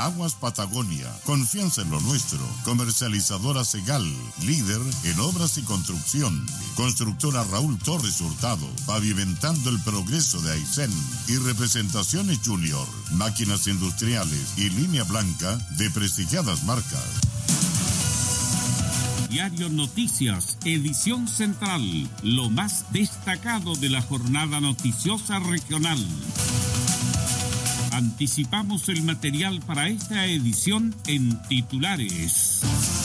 Aguas Patagonia, confianza en lo nuestro. Comercializadora Segal, líder en obras y construcción. Constructora Raúl Torres Hurtado, pavimentando el progreso de Aysén. Y Representaciones Junior, máquinas industriales y línea blanca de prestigiadas marcas. Diario Noticias, edición central, lo más destacado de la jornada noticiosa regional. Anticipamos el material para esta edición en titulares.